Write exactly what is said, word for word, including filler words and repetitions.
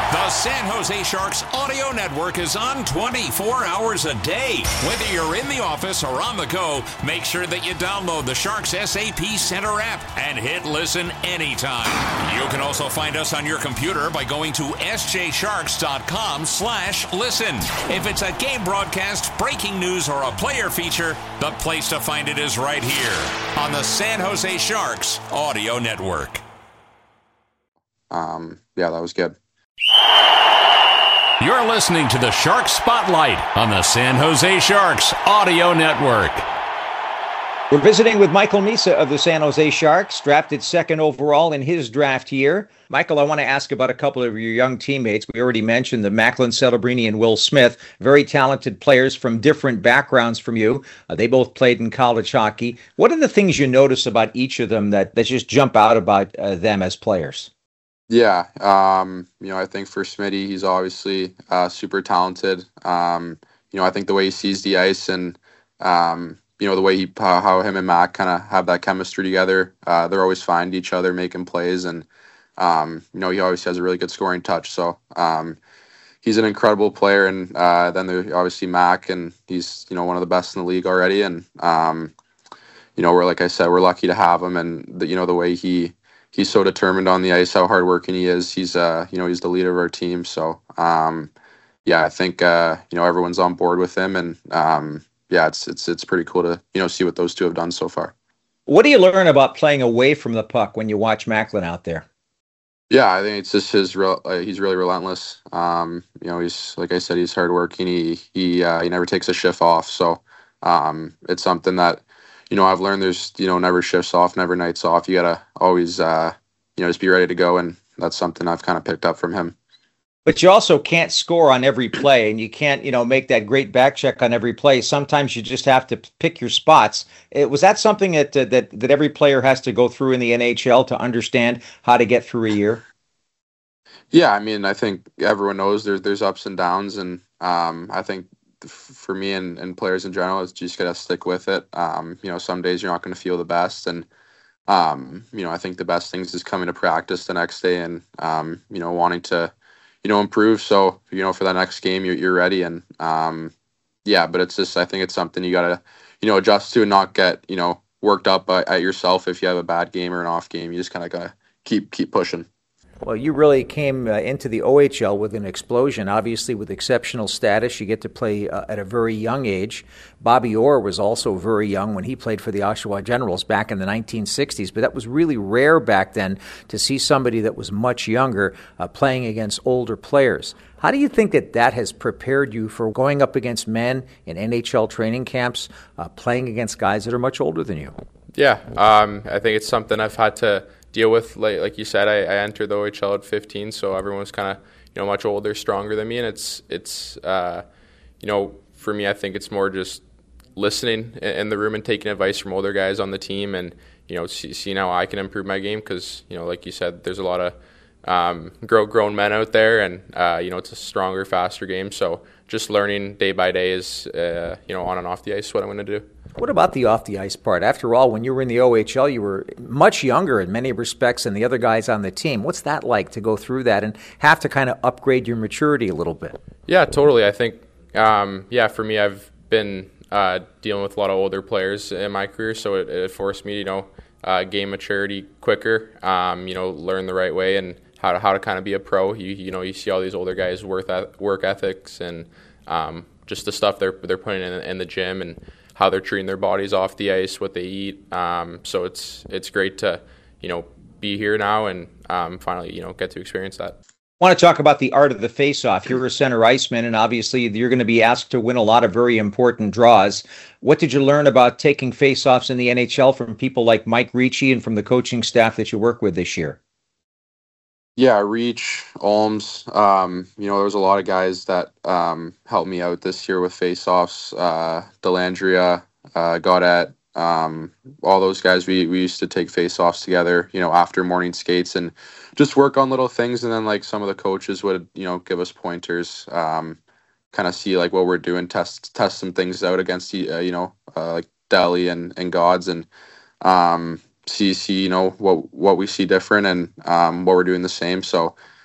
The San Jose Sharks audio network is on twenty-four hours a day. Whether you're in the office or on the go, make sure that you download the Sharks S A P Center app and hit listen anytime. You can also find us on your computer by going to s j sharks dot com slash listen. If it's a game broadcast, breaking news, or a player feature, the place to find it is right here on the San Jose Sharks audio network. Um, yeah, that was good. You're listening to the Shark Spotlight on the San Jose Sharks audio network. We're visiting with Michael Misa of the San Jose Sharks, drafted second overall in his draft year. Michael, I want to ask about a couple of your young teammates. We already mentioned the Macklin Celebrini and Will Smith, very talented players from different backgrounds from you. Uh, they both played in college hockey. What are the things you notice about each of them that, that just jump out about uh, them as players? Yeah, um, you know, I think for Smitty, he's obviously uh, super talented. Um, you know, I think the way he sees the ice and, um, you know, the way he, how, how him and Mac kind of have that chemistry together, uh, they're always finding each other, making plays, and, um, you know, he always has a really good scoring touch. So um, he's an incredible player. And uh, then there's obviously Mac, and he's, you know, one of the best in the league already. And, um, you know, we're, like I said, we're lucky to have him. And, the, you know, the way he, he's so determined on the ice, how hardworking he is. He's, uh, you know, he's the leader of our team. So, um, yeah, I think, uh, you know, everyone's on board with him, and um, yeah, it's it's it's pretty cool to, you know, see what those two have done so far. What do you learn about playing away from the puck when you watch Macklin out there? Yeah, I think it's just his real. Uh, he's really relentless. Um, you know, he's, like I said, he's hardworking. He he uh, he never takes a shift off. So, um, it's something that, you know, I've learned there's, you know, never shifts off, never nights off. You got to always, uh, you know, just be ready to go. And that's something I've kind of picked up from him. But you also can't score on every play, and you can't, you know, make that great back check on every play. Sometimes you just have to pick your spots. It, was that something that, uh, that, that every player has to go through in the N H L to understand how to get through a year? Yeah, I mean, I think everyone knows there's, there's ups and downs. And um, I think for me and, and players in general, it's just got to stick with it. Um, you know, some days you're not going to feel the best. And, um, you know, I think the best things is coming to practice the next day and, um, you know, wanting to, you know, improve. So, you know, for that next game, you're, you're ready. And, um, yeah, but it's just, I think it's something you got to, you know, adjust to and not get, you know, worked up at, at yourself if you have a bad game or an off game. You just kind of got to keep, keep pushing. Well, you really came uh, into the O H L with an explosion, obviously with exceptional status. You get to play uh, at a very young age. Bobby Orr was also very young when he played for the Oshawa Generals back in the nineteen sixties, but that was really rare back then to see somebody that was much younger uh, playing against older players. How do you think that that has prepared you for going up against men in N H L training camps, uh, playing against guys that are much older than you? Yeah, um, I think it's something I've had to deal with. Like, like you said, I, I entered the O H L at fifteen, so everyone was kind of, you know, much older, stronger than me, and it's it's uh, you know, for me, I think it's more just listening in the room and taking advice from older guys on the team, and, you know, see, seeing how I can improve my game, because, you know, like you said, there's a lot of um, grow, grown men out there, and uh, you know, it's a stronger, faster game. So just learning day by day is, uh, you know, on and off the ice, what I'm going to do. What about the off-the-ice part? After all, when you were in the O H L, you were much younger in many respects than the other guys on the team. What's that like to go through that and have to kind of upgrade your maturity a little bit? Yeah, totally. I think, um, yeah, for me, I've been uh, dealing with a lot of older players in my career, so it, it forced me to, you know, uh, gain maturity quicker, um, you know, learn the right way and how to, how to kind of be a pro. You, you know, you see all these older guys' work, work ethics and um, just the stuff they're, they're putting in, in the gym and how they're treating their bodies off the ice, what they eat. Um, so it's it's great to, you know, be here now and um, finally, you know, get to experience that. I want to talk about the art of the face-off. You're a center iceman, and obviously you're going to be asked to win a lot of very important draws. What did you learn about taking face-offs in the N H L from people like Mike Ricci and from the coaching staff that you work with this year? Yeah, Reach, Olms, um, you know, there was a lot of guys that um, helped me out this year with face-offs. Uh, Delandria, uh, Gaudette, um, all those guys, we, we used to take face-offs together, you know, after morning skates and just work on little things. And then, like, some of the coaches would, you know, give us pointers, um, kind of see, like, what we're doing, test test some things out against, uh, you know, uh, like Delhi and, and Gods and, um, see, see, you know, what what we see different and um, what we're doing the same. So